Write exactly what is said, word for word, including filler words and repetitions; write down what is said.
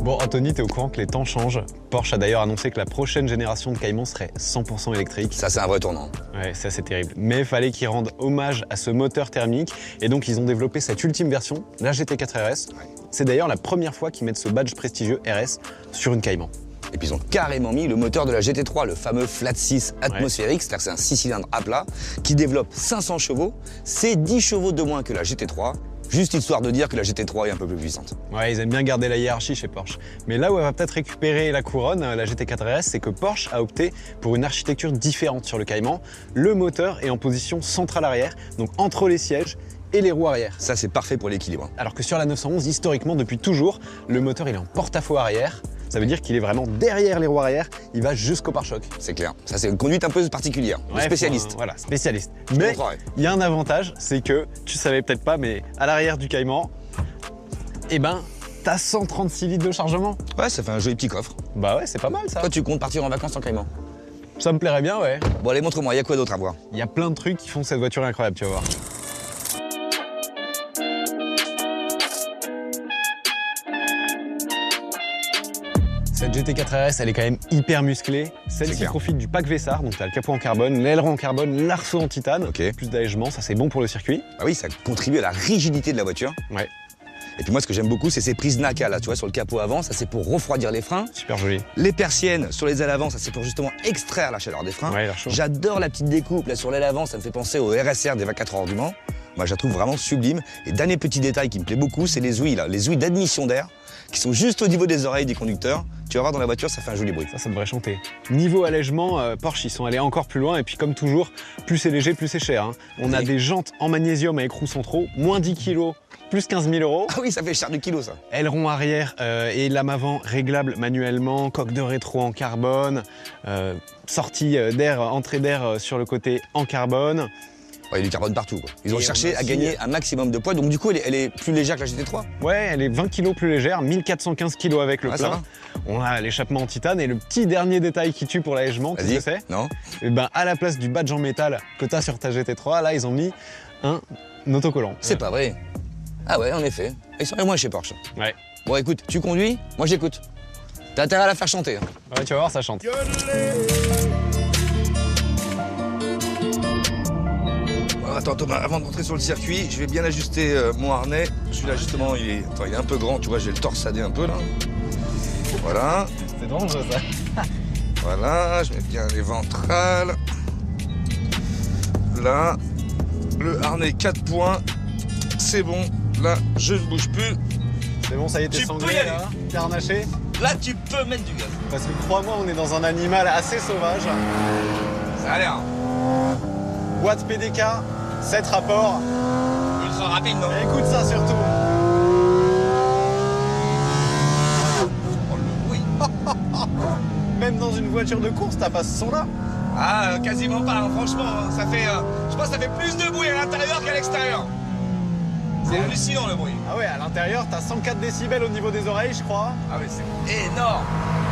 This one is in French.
Bon, Anthony, t'es au courant que les temps changent. Porsche a d'ailleurs annoncé que la prochaine génération de Cayman serait cent pour cent électrique. Ça, c'est un vrai tournant. Ouais, ça c'est terrible. Mais il fallait qu'ils rendent hommage à ce moteur thermique et donc ils ont développé cette ultime version, la G T quatre R S. Ouais. C'est d'ailleurs la première fois qu'ils mettent ce badge prestigieux R S sur une Cayman. Et puis ils ont carrément mis le moteur de la G T trois, le fameux flat six atmosphérique, ouais. C'est-à-dire que c'est un six cylindres à plat qui développe cinq cents chevaux. C'est dix chevaux de moins que la G T trois. Juste histoire de dire que la G T trois est un peu plus puissante. Ouais, ils aiment bien garder la hiérarchie chez Porsche. Mais là où elle va peut-être récupérer la couronne, la G T quatre R S, c'est que Porsche a opté pour une architecture différente sur le Cayman. Le moteur est en position centrale arrière, donc entre les sièges et les roues arrière. Ça, c'est parfait pour l'équilibre. Alors que sur la neuf cent onze, historiquement, depuis toujours, le moteur il est en porte-à-faux arrière. Ça veut dire qu'il est vraiment derrière les roues arrière, il va jusqu'au pare-choc. C'est clair. Ça, c'est une conduite un peu particulière, ouais, spécialiste. Un, voilà, spécialiste. Mais il y a un avantage, c'est que, tu savais peut-être pas, mais à l'arrière du Cayman, eh ben, t'as cent trente-six litres de chargement. Ouais, ça fait un joli petit coffre. Bah ouais, c'est pas mal ça. Toi, tu comptes partir en vacances en Cayman? Ça me plairait bien, ouais. Bon, allez, montre-moi, il y a quoi d'autre à voir? Il y a plein de trucs qui font cette voiture incroyable, tu vas voir. Cette G T quatre R S, elle est quand même hyper musclée. Celle-ci profite du pack Vessar, donc t'as le capot en carbone, l'aileron en carbone, l'arceau en titane, okay. Plus d'allègement, ça c'est bon pour le circuit. Ah oui, ça contribue à la rigidité de la voiture. Ouais. Et puis moi, ce que j'aime beaucoup, c'est ces prises NACA là, tu vois, sur le capot avant, ça c'est pour refroidir les freins. Super joli. Les persiennes sur les ailes avant, ça c'est pour justement extraire la chaleur des freins. Ouais, l'air chaud. J'adore la petite découpe là sur l'aile avant, ça me fait penser au R S R des vingt-quatre heures du Mans. Moi, je la trouve vraiment sublime. Et dernier petit détail qui me plaît beaucoup, c'est les ouïes là, les ouïes d'admission d'air, qui sont juste au niveau des oreilles des conducteurs. Tu vas voir dans la voiture, ça fait un joli bruit. Ça, ça devrait chanter. Niveau allègement, euh, Porsche, ils sont allés encore plus loin. Et puis, comme toujours, plus c'est léger, plus c'est cher. Hein. On oui. a des jantes en magnésium avec roues centraux, moins dix kilos, plus quinze mille euros. Ah oui, ça fait cher de kilos, ça. Aileron arrière euh, et lame avant réglable manuellement, coque de rétro en carbone, euh, sortie d'air, entrée d'air sur le côté en carbone. Ouais, il y a du carbone partout, quoi. Ils ont et cherché à gagner un maximum de poids, donc du coup, elle est, elle est plus légère que la G T trois. Ouais, elle est vingt kilos plus légère, mille quatre cent quinze kilos avec le ah, plein. On a l'échappement en titane et le petit dernier détail qui tue pour l'allègement, tu sais ce que c'est? Non. Et ben, à la place du badge en métal que tu as sur ta G T trois, là, ils ont mis un autocollant. C'est ouais. Pas vrai. Ah ouais, en effet. Ils sont moins chez Porsche. Ouais. Bon, écoute, tu conduis, moi j'écoute. T'as intérêt à la faire chanter. Hein. Ouais, tu vas voir, ça chante. Attends Thomas, avant de rentrer sur le circuit, je vais bien ajuster euh, mon harnais. Celui-là justement, il est... Attends, il est un peu grand, tu vois, j'ai le torsadé un peu là. Voilà. C'est dangereux ça. Voilà, je mets bien les ventrales. Là, le harnais quatre points, c'est bon. Là, je ne bouge plus. C'est bon, ça y est, t'es sanglé là, t'es harnaché. Là, tu peux mettre du gaz. Parce que crois-moi, on est dans un animal assez sauvage. Ça a l'air. Boîte P D K. sept rapports. Ultra rapide, non? Écoute ça surtout. Oh le bruit. Même dans une voiture de course, t'as pas ce son-là? Ah, euh, quasiment pas, hein. Franchement, ça fait, euh, je pense que ça fait plus de bruit à l'intérieur qu'à l'extérieur. C'est hallucinant le bruit. Ah ouais, à l'intérieur, t'as cent quatre décibels au niveau des oreilles, je crois. Ah ouais, c'est énorme.